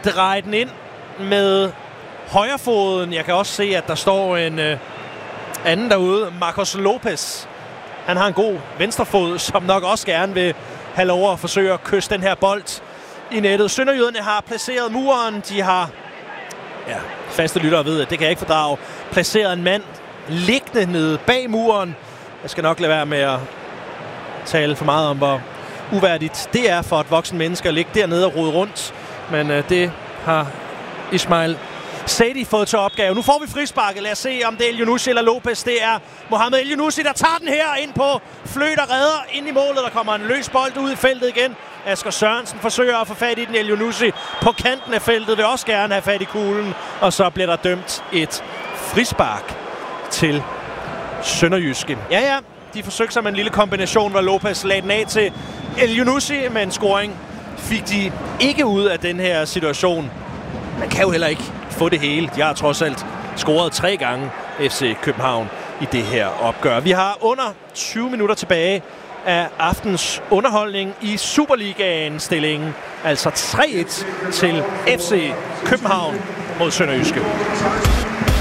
dreje den ind med højrefoden. Jeg kan også se, at der står en anden derude, Marcos Lopez. Han har en god venstrefod, som nok også gerne vil have lov at forsøge at kysse den her bold i nettet. Sønderjyderne har placeret muren. De har, faste lyttere ved, at det kan jeg ikke fordrage, placeret en mand liggende nede bag muren. Jeg skal nok lade være med at tale for meget om, hvor uværdigt det er for et voksen menneske at ligge dernede og rode rundt. Men det har Ismail Saidi fået til opgave. Nu får vi frisparket. Lad os se, om det er Elyounoussi eller Lopez. Det er Mohamed Elyounoussi, der tager den her ind på Fløt og redder ind i målet. Der kommer en løs bold ud i feltet igen. Asger Sørensen forsøger at få fat i den. Elyounoussi på kanten af feltet vil også gerne have fat i kuglen. Og så bliver der dømt et frispark til Sønderjyske. Ja, de forsøgte sig med en lille kombination, hvor Lopez lagde den af til Elyounoussi, men scoring fik de ikke ud af den her situation. Man kan jo heller ikke få det hele. De har trods alt scoret 3 gange FC København i det her opgør. Vi har under 20 minutter tilbage af aftens underholdning i Superligaen-stillingen. Altså 3-1 til FC København mod Sønderjyske.